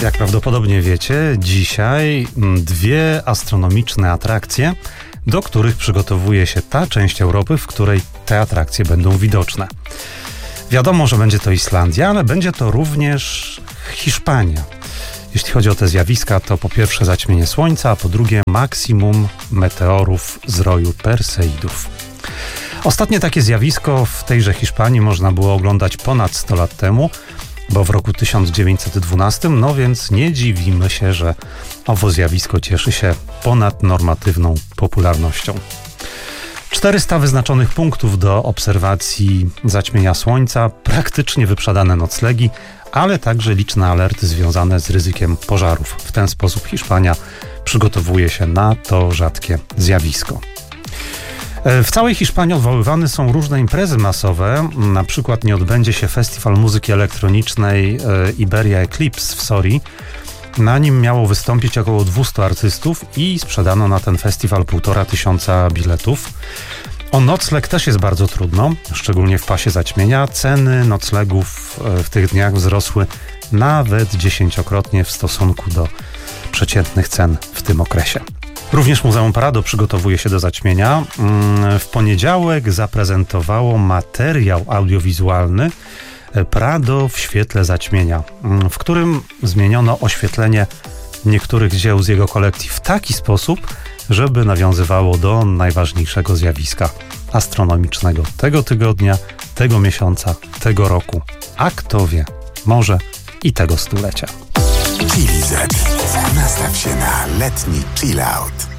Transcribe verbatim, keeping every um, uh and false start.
Jak prawdopodobnie wiecie, dzisiaj dwie astronomiczne atrakcje, do których przygotowuje się ta część Europy, w której te atrakcje będą widoczne. Wiadomo, że będzie to Islandia, ale będzie to również Hiszpania. Jeśli chodzi o te zjawiska, to po pierwsze zaćmienie Słońca, a po drugie maksimum meteorów z roju Perseidów. Ostatnie takie zjawisko w tejże Hiszpanii można było oglądać ponad sto lat temu, bo w roku tysiąc dziewięćset dwunastym, no więc nie dziwimy się, że owo zjawisko cieszy się ponadnormatywną popularnością. czterysta wyznaczonych punktów do obserwacji zaćmienia Słońca, praktycznie wyprzedane noclegi, ale także liczne alerty związane z ryzykiem pożarów. W ten sposób Hiszpania przygotowuje się na to rzadkie zjawisko. W całej Hiszpanii odwoływane są różne imprezy masowe. Na przykład nie odbędzie się festiwal muzyki elektronicznej Iberia Eclipse w Sorii. Na nim miało wystąpić około dwieście artystów i sprzedano na ten festiwal półtora tysiąca biletów. O nocleg też jest bardzo trudno, szczególnie w pasie zaćmienia. Ceny noclegów w tych dniach wzrosły nawet dziesięciokrotnie w stosunku do przeciętnych cen w tym okresie. Również Muzeum Prado przygotowuje się do zaćmienia. W poniedziałek zaprezentowało materiał audiowizualny Prado w świetle zaćmienia, w którym zmieniono oświetlenie niektórych dzieł z jego kolekcji w taki sposób, żeby nawiązywało do najważniejszego zjawiska astronomicznego tego tygodnia, tego miesiąca, tego roku, a kto wie, może i tego stulecia. Chili Z. Nastaw się na letni chill out.